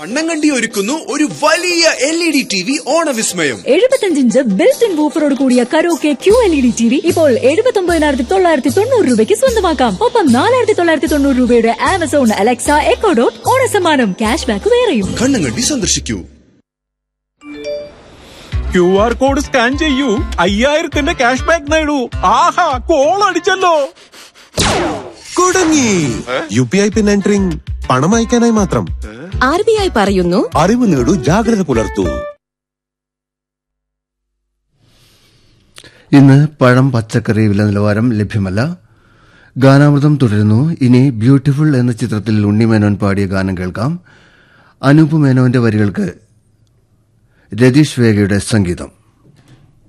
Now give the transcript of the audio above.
കണ്ണങ്കണ്ടി ഒരുക്കുന്നു ഒരു വലിയ LED TV ഓണവിസ്മയം. 75 inch built in വൂഫറോട് കൂടിയ കരോക്കെ QLED TV ഇപ്പോൾ 79,990 രൂപയ്ക്ക് സ്വന്തമാക്കാം. ഒപ്പം 4,990 രൂപയുടെ Amazon Alexa echo dot ഓണസമ്മാനം cash back വേറെയും. കണ്ണങ്കണ്ടി സന്ദർശിക്കൂ. QR കോഡ് സ്കാൻ ചെയ്യൂ, 5000 ക്യാഷ് ബാക്ക് നേടൂ. ആഹാ, കോൾ അടിച്ചല്ലോ. കുടുങ്ങി. UPI പിൻ എൻട്രിങ് പണം അയക്കാനായി മാത്രം. RBI പറയുന്നു, അറിവ് നേടൂ, ജാഗ്രത പുലർത്തൂ. ഇന്ന് പഴം പച്ചക്കറി വില നിലവാരം ലഭ്യമല്ല. ഗാനാമൃതം തുടരുന്നു. ഇനി ബ്യൂട്ടിഫുൾ എന്ന ചിത്രത്തിൽ ഉണ്ണിമേനോൻ പാടിയ ഗാനം കേൾക്കാം. അനൂപ് മേനോന്റെ വരികൾക്ക് രതീഷ് വേഗയുടെ സംഗീതം.